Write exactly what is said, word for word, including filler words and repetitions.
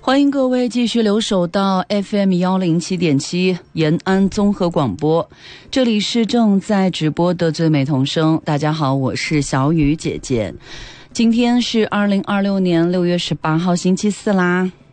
欢迎各位继续留守到 F M 一零七点七 延安综合广播，这里是正在直播的最美童声。大家好，我是小雨姐姐。今天是二零二六年六月十八号星期四啦。